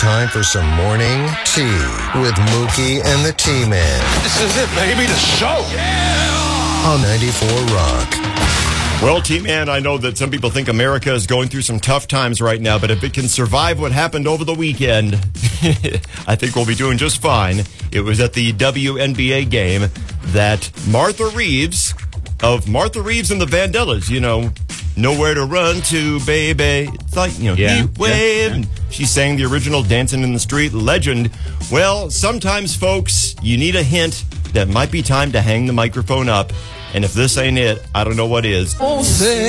time for some morning tea with Mookie and the T-Man. This is it, baby, the show. On 94 Rock. Well, T-Man, I know that some people think America is going through some tough times right now, but if it can survive what happened over the weekend, I think we'll be doing just fine. It was at the WNBA game that Martha Reeves of Martha Reeves and the Vandellas, Nowhere to Run to, baby. It's like, Heat Wave. And she sang the original Dancing in the Street legend. Well, sometimes, folks, you need a hint that might be time to hang the microphone up. And if this ain't it, I don't know what is.